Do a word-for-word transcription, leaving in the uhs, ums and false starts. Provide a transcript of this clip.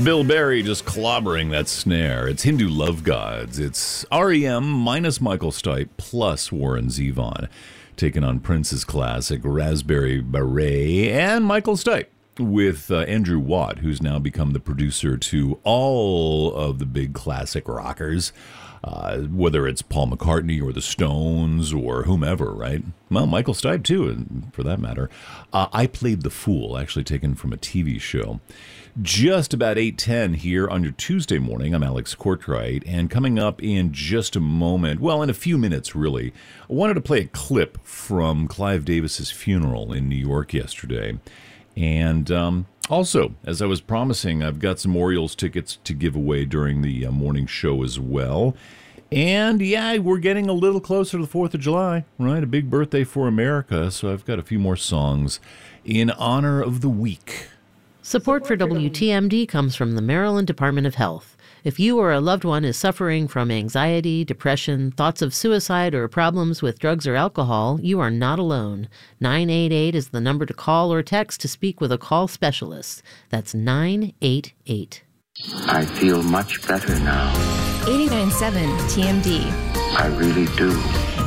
Bill Berry just clobbering that snare. It's Hindu Love Gods. It's R E M minus Michael Stipe plus Warren Zevon, taking on Prince's classic Raspberry Beret and Michael Stipe with uh, Andrew Watt, who's now become the producer to all of the big classic rockers, uh, whether it's Paul McCartney or the Stones or whomever, right? Well, Michael Stipe, too, for that matter. Uh, I Played the Fool, actually taken from a T V show. Just about eight ten here on your Tuesday morning. I'm Alex Courtright, and coming up in just a moment, well, in a few minutes, really, I wanted to play a clip from Clive Davis's funeral in New York yesterday. And um, also, as I was promising, I've got some Orioles tickets to give away during the uh, morning show as well. And yeah, we're getting a little closer to the fourth of July, right? A big birthday for America. So I've got a few more songs in honor of the week. Support for W T M D comes from the Maryland Department of Health. If you or a loved one is suffering from anxiety, depression, thoughts of suicide, or problems with drugs or alcohol, you are not alone. nine eight eight is the number to call or text to speak with a call specialist. That's nine eight eight. I feel much better now. eighty-nine point seven T M D. I really do.